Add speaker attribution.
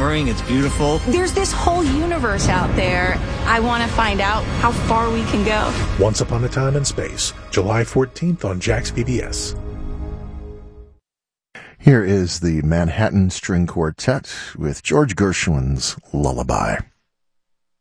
Speaker 1: shimmering. It's beautiful.
Speaker 2: There's this whole universe out there. I want to find out how far we can go.
Speaker 3: Once Upon a Time in Space, July 14th on JAX PBS.
Speaker 4: Here is the Manhattan String Quartet with George Gershwin's Lullaby.